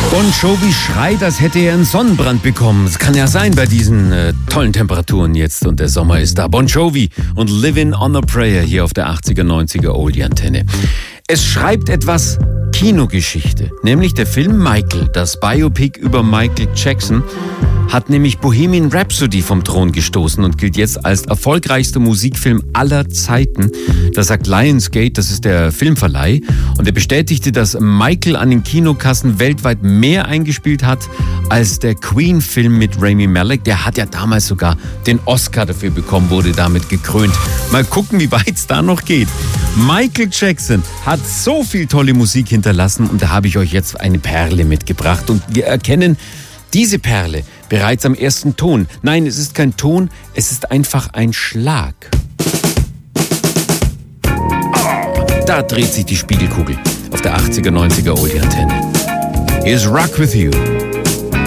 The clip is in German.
Bon Jovi schreit, als hätte er einen Sonnenbrand bekommen. Das kann ja sein bei diesen tollen Temperaturen jetzt und der Sommer ist da. Bon Jovi und Living on a Prayer hier auf der 80er, 90er Oldie-Antenne. Es schreibt etwas Kinogeschichte, nämlich der Film Michael, das Biopic über Michael Jackson, hat nämlich Bohemian Rhapsody vom Thron gestoßen und gilt jetzt als erfolgreichster Musikfilm aller Zeiten. Das sagt Lionsgate, das ist der Filmverleih. Und er bestätigte, dass Michael an den Kinokassen weltweit mehr eingespielt hat als der Queen-Film mit Rami Malek. Der hat ja damals sogar den Oscar dafür bekommen, wurde damit gekrönt. Mal gucken, wie weit es da noch geht. Michael Jackson hat so viel tolle Musik hinterlassen und da habe ich euch jetzt eine Perle mitgebracht. Und wir erkennen diese Perle bereits am ersten Ton. Nein, es ist kein Ton, es ist einfach ein Schlag. Oh, da dreht sich die Spiegelkugel auf der 80er, 90er Oldie-Antenne. Here's Rock With You.